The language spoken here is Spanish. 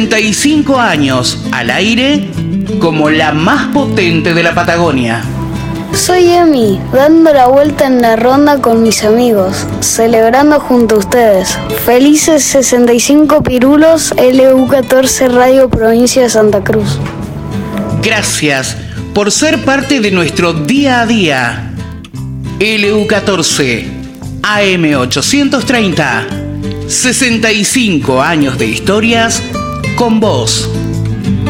35 años al aire como la más potente de la Patagonia. Soy Emi, dando la vuelta en la ronda con mis amigos, celebrando junto a ustedes. Felices 65 pirulos LU14 Radio Provincia de Santa Cruz. Gracias por ser parte de nuestro día a día. LU14 AM830, 65 años de historias con vos.